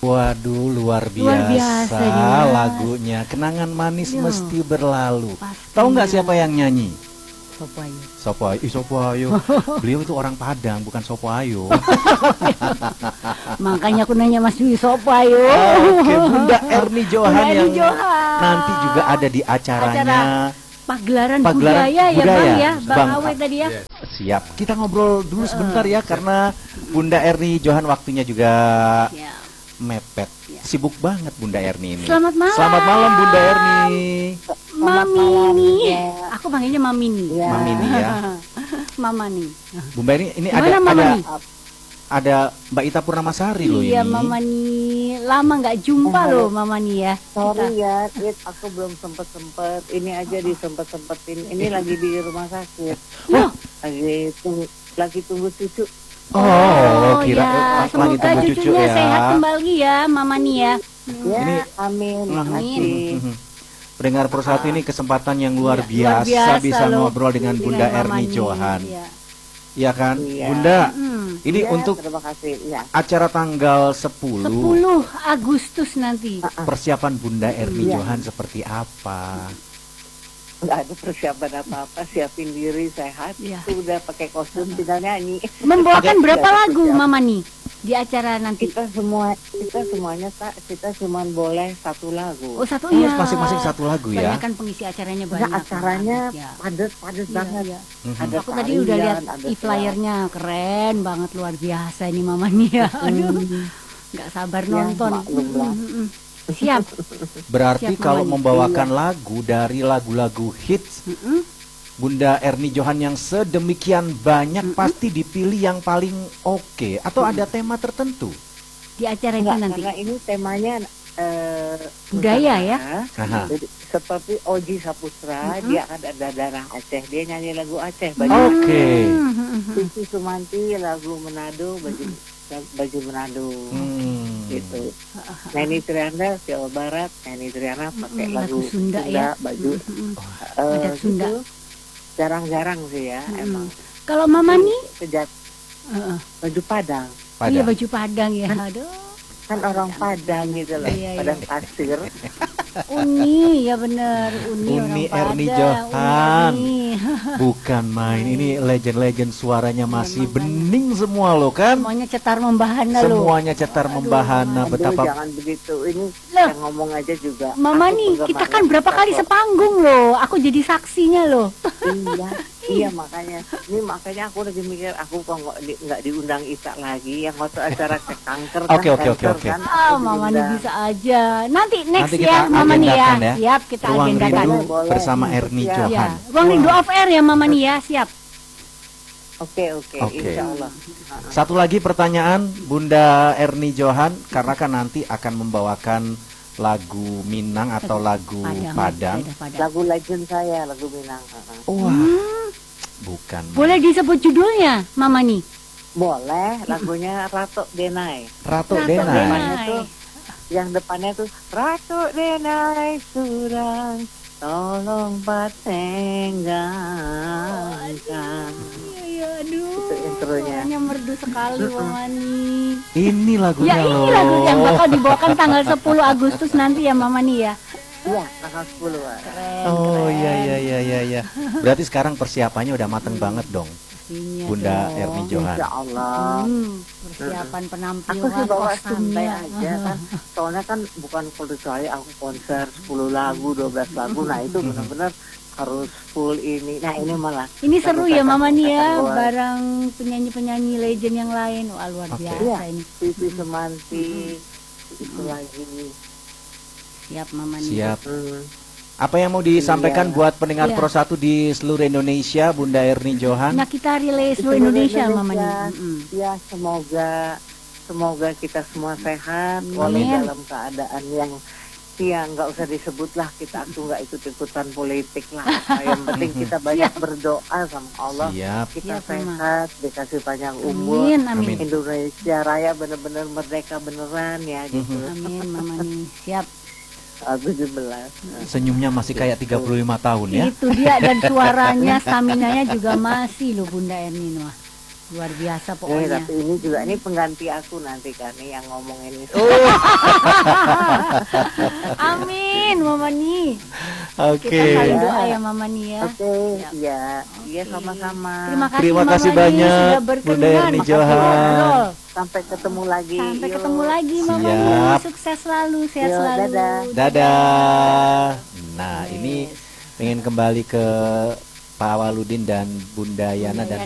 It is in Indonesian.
Waduh, luar Luar biasa biasa ini, Mas. lagunya. Kenangan manis Iya. mesti berlalu. Pastinya. Tahu nggak siapa yang nyanyi? Sopo ayo. Sopo Ayu. Sopo Ayu. Beliau itu orang Padang, bukan Sopo Ayu. Makanya aku nanya Mas Dwi, sopo ayo. Oke, Bunda Erni Johan Bunda Erni yang Johan. nanti juga ada di acaranya. Pagelaran Pagelaran budaya ya budaya. Bang ya, Bang Bang. Awe tadi ya. Siap. Kita ngobrol dulu sebentar ya, karena Bunda Erni Johan waktunya juga Ya. mepet. Sibuk banget Bunda Erni ini. Selamat malam. Selamat malam Bunda Erni. Mamini. Aku panggilnya Mamini. Mamini ya. Mama nih. Bunda Erni ini Gimana Mama nih? ada Mbak Ita Purnamasari loh Iya ini. Mama nih, lama nggak jumpa loh Mama nih ya. Sorry ya, aku belum sempet. Ini aja disempet-sempetin. Ini lagi di rumah sakit. Loh, Lagi tunggu cucu. Oh, kira ya, lagi semoga tunggu cucu cucunya ya. sehat kembali ya Mama nih ya. Ya, Ini amin. Amin. Pendengar Persatu ini kesempatan yang luar Iya, luar biasa, biasa bisa loh. ngobrol dengan Bunda Dengan Mama Erni nih, Johan. iya. Iya kan? Iya. Bunda, ini Ya, untuk terima kasih. Ya. acara tanggal 10, 10 Agustus nanti. persiapan Bunda Erni Iya. Johan seperti apa? Nggak ada persiapan apa-apa, siapin diri sehat. Iya. Udah pakai kostum, tinggal nyanyi. Membawakan berapa Nggak ada lagu persiapan. Mama nih di acara nanti? Kita semuanya tak, kita cuma boleh satu lagu. Oh satu Oh, ya. masing-masing satu lagu ya? Banyak kan pengisi acaranya Nah, banyak. acaranya Ya. padat Iya, banget. iya. Ada Aku tadi udah lihat tarian, ada e-flyernya, keren banget, luar biasa ini Mama nih ya. Aduh, nggak sabar Ya, nonton. maklum lah. Siap. Berarti Siap, kalau Mama. membawakan lagu dari lagu-lagu hits Bunda Erni Johan yang sedemikian banyak, pasti dipilih yang paling oke. Atau ada tema tertentu? Di acara itu Enggak, nanti. karena ini temanya Budaya ya? Aha. Jadi, seperti Oji Saputra, dia ada darah Aceh, dia nyanyi lagu Aceh. Oke. Susi Sumanti lagu Manado, baju Manado. Gitu. Neni Triana Jawa Barat, Neni Triana pakai Lagu lagu Sunda ya. baju Adat Sunda. gitu. Jarang-jarang sih ya, emang. Kalau Mama nih, Sejak baju Padang. iya Padang. baju Padang ya. Aduh. Kan orang Padang gitu loh, Iya, iya. Padang pasir. Uni ya bener, Uni Uni orang Erni Padang, Johan. Uni. Bukan main, ini legend-legend suaranya masih bening semua loh kan? Semuanya cetar membahana loh. Semuanya cetar membahana. Aduh, Betapa jangan begitu. Ini Loh. yang ngomong aja juga. Mama aku nih, kita penggemarnya kan berapa Ita kali kok. sepanggung loh. Aku jadi saksinya loh. Iya makanya. Ini makanya aku lagi mikir aku kok nggak diundang Ita lagi. Yang waktu acara cek kanker kan. Oke, oke, kanker oke. kan, Ah, aku Mama nih diundang. bisa aja. Nanti next Nanti kita ya, Mama nih ya. agendakan ya. Siap, kita Ruang agendakan. Rindu Boleh. bersama Erni Siap. Johan. Ya, ruang rindu off air ya Mama nih ya, siap. Oke. Oke. Insya Allah. Satu lagi pertanyaan Bunda Erni Johan, karena kan nanti akan membawakan lagu Minang atau lagu Padang. Dadah, Padang. Lagu legend saya, lagu Minang. Wah, bukan. Boleh disebut judulnya, Mama nih. Boleh, lagunya Ratu Denai. Ratu Ratu Denai. Depannya tuh, yang depannya tuh Ratu Denai Surang, tolong patenggankan. Iya, aduh. Itu intronya. Suaranya merdu sekali Mama nih. Ini lagunya Ya loh. ini lagu yang bakal dibawakan tanggal 10 Agustus nanti ya Mama nih ya. Iya, tanggal 10. Keren. Oh iya iya iya iya iya. Berarti sekarang persiapannya udah mateng banget dong, Pastinya Bunda dong. Erni Johan. Insya Allah. Persiapan penampilan Aku sih bawa santai kostumnya. aja kan. Soalnya kan bukan kecuali aku konser 10 lagu, 12 lagu. Nah itu benar-benar harus full ini. Nah ini malah. Ini seru ya Mama nih ya, Luar. bareng penyanyi-penyanyi legend yang lain. Wah luar Oke. biasa Iya, ini. Sisi Semanti. Itu lagi. Siap Mama nih. Siap. Hmm. Apa yang mau disampaikan Iya. buat pendengar Iya. Pro 1 di seluruh Indonesia, Bunda Erni Johan? Nah kita relay seluruh Indonesia Mama nih. Ya semoga kita semua sehat, Amin. walau dalam keadaan yang nggak usah disebut lah, aku nggak ikut-ikutan politik lah. Yang penting kita banyak berdoa sama Allah. Siap. Kita Siap, Mama. sehat, dikasih panjang umur. Amin, amin. Amin. Indonesia Raya benar-benar merdeka beneran ya gitu. Amin Mama nih. Siap. 17. Senyumnya masih kayak 35 tahun ya. Itu dia dan suaranya, staminanya juga masih loh Bunda Erni mah. luar biasa pokoknya. Tapi ini juga ini pengganti aku nanti kan nih yang ngomong ini. Amin, Mama Ni. Oke. Kita saling doa ya Mama Ni ya. Oke, iya, iya Oke. sama-sama. Terima kasih Mama Ni banyak, sudah Bunda berkenan. Erni Johan. Ngobrol. Sampai ketemu lagi. Sampai Yuk. ketemu lagi Mama Ni. Siap. Sukses selalu, sehat Yo, selalu. dadah. Dadah. Nah, Yes. ini pengen kembali ke Pak Waludin dan Bunda Yana dan